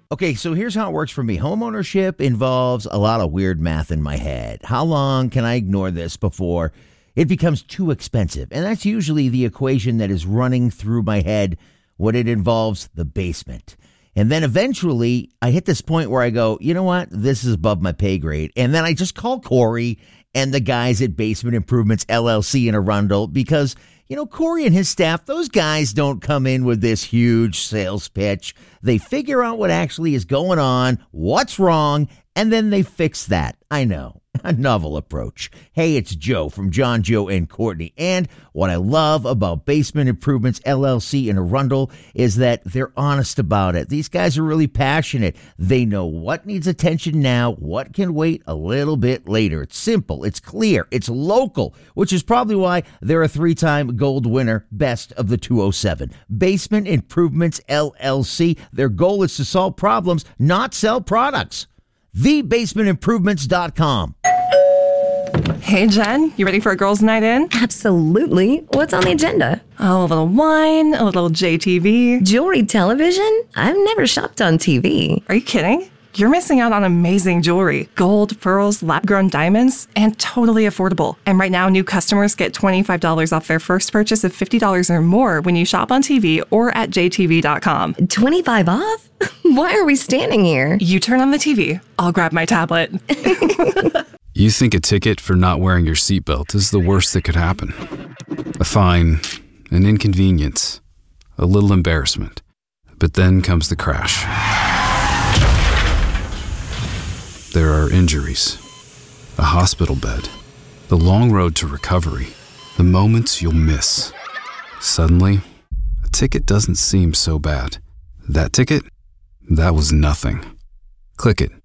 Okay, so here's how it works for me. Homeownership involves a lot of weird math in my head. How long can I ignore this before it becomes too expensive? And that's usually the equation that is running through my head when it involves the basement. And then eventually I hit this point where I go, you know what? This is above my pay grade. And then I just call Corey and the guys at Basement Improvements LLC in Arundel because, Corey and his staff, those guys don't come in with this huge sales pitch. They figure out what actually is going on, what's wrong, and then they fix that. I know. A novel approach. Hey, it's Joe from John, Joe, and Courtney. And what I love about Basement Improvements LLC in Arundel is that they're honest about it. These guys are really passionate. They know what needs attention now, what can wait a little bit later. It's simple, it's clear, it's local, which is probably why they're a 3-time gold winner, best of the 207. Basement Improvements LLC. Their goal is to solve problems, not sell products. TheBasementImprovements.com. Hey, Jen, you ready for a girls' night in? Absolutely. What's on the agenda? Oh, a little wine, a little JTV. Jewelry television? I've never shopped on TV. Are you kidding? You're missing out on amazing jewelry. Gold, pearls, lab-grown diamonds, and totally affordable. And right now, new customers get $25 off their first purchase of $50 or more when you shop on TV or at jtv.com. 25 off? Why are we standing here? You turn on the TV. I'll grab my tablet. You think a ticket for not wearing your seatbelt is the worst that could happen. A fine, an inconvenience, a little embarrassment. But then comes the crash. There are injuries, a hospital bed, the long road to recovery, the moments you'll miss. Suddenly, a ticket doesn't seem so bad. That ticket? That was nothing. Click it.